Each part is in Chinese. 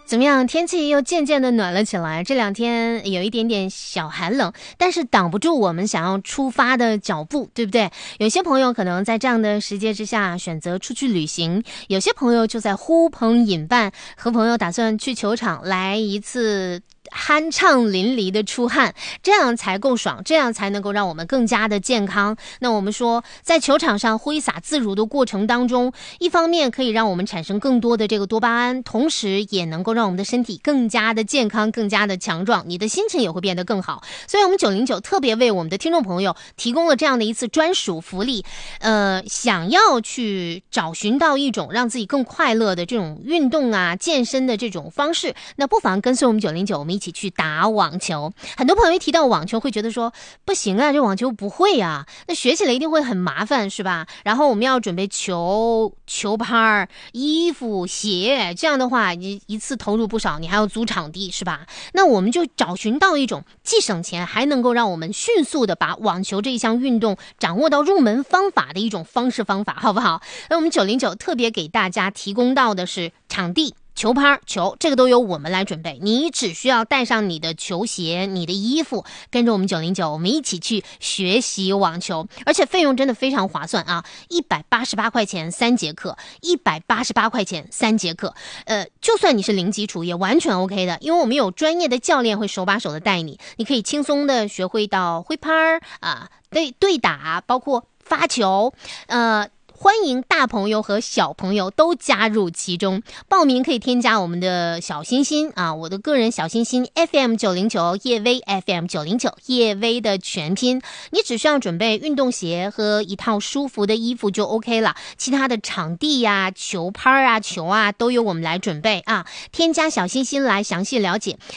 怎么样？天气又渐渐的暖了起来，这两天有一点点小寒冷，但是挡不住我们想要出发的脚步，对不对？有些朋友可能在这样的时节之下选择出去旅行，有些朋友就在呼朋引伴，和朋友打算去球场来一次酣畅淋漓的出汗，这样才够爽，这样才能够让我们更加的健康。那我们说在球场上挥洒自如的过程当中，一方面可以让我们产生更多的这个多巴胺，同时也能够让我们的身体更加的健康，更加的强壮，你的心情也会变得更好。所以我们909特别为我们的听众朋友提供了这样的一次专属福利，想要去找寻到一种让自己更快乐的这种运动啊健身的这种方式，那不妨跟随我们909，我们一起去打网球。很多朋友一提到网球会觉得说不行啊，这网球不会啊，那学起来一定会很麻烦是吧？然后我们要准备球拍、衣服、鞋，这样的话一次投入不少，你还要租场地是吧？那我们就找寻到一种既省钱还能够让我们迅速的把网球这一项运动掌握到入门方法的一种方法，好不好？那我们909特别给大家提供到的是场地、球拍、球，这个都由我们来准备，你只需要带上你的球鞋、你的衣服，跟着我们909，我们一起去学习网球，而且费用真的非常划算啊！188块钱3节课，188块钱3节课，就算你是零基础也完全 OK 的，因为我们有专业的教练会手把手的带你，你可以轻松的学会到挥拍啊、对打，包括发球，欢迎大朋友和小朋友都加入其中，报名可以添加我们的小心心啊，我的个人小心心 FM909 叶薇 FM909 叶薇的全拼，你只需要准备运动鞋和一套舒服的衣服就 OK 了，其他的场地呀、球拍啊、球啊都由我们来准备啊，添加小心心来详细了解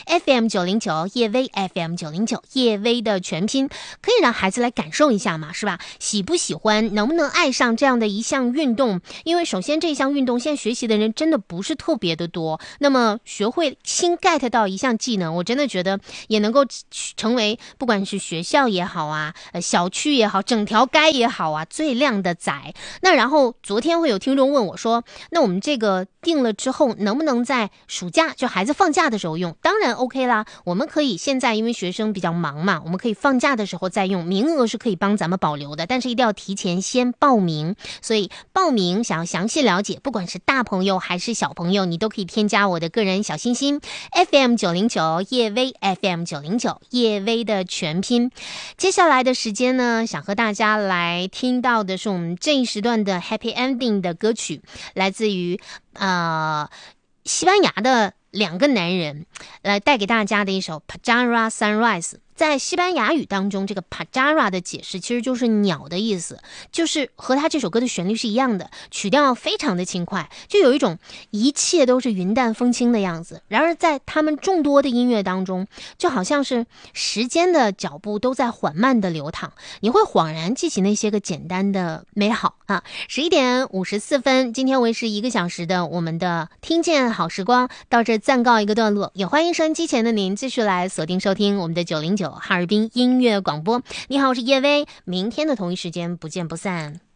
FM909 叶薇 FM909 叶薇的全拼，可以让孩子来感受一下嘛，是吧？喜不喜欢，能不能爱上这样的一项运动？因为首先这项运动现在学习的人真的不是特别的多，那么学会新 get 到一项技能，我真的觉得也能够成为不管是学校也好啊，小区也好，整条街也好啊，最靓的仔。那然后昨天会有听众问我说，那我们这个定了之后能不能在暑假就孩子放假的时候用？当然 OK 啦，我们可以现在因为学生比较忙嘛，我们可以放假的时候再用，名额是可以帮咱们保留的，但是一定要提前先报名。所以报名想要详细了解，不管是大朋友还是小朋友，你都可以添加我的个人小心心 FM909 叶薇 FM909 叶薇的全拼。接下来的时间呢，想和大家来听到的是我们这一时段的 Happy Ending 的歌曲，来自于西班牙的2个男人，来带给大家的一首 Pajara Sunrise。在西班牙语当中，这个 Pajara 的解释其实就是鸟的意思，就是和他这首歌的旋律是一样的，曲调非常的轻快，就有一种一切都是云淡风轻的样子。然而在他们众多的音乐当中，就好像是时间的脚步都在缓慢的流淌，你会恍然记起那些个简单的美好啊。11点54分，今天为时1个小时的我们的听见好时光到这暂告一个段落，也欢迎收音机前的您继续来锁定收听我们的909哈尔滨音乐广播。你好，我是叶薇，明天的同一时间不见不散。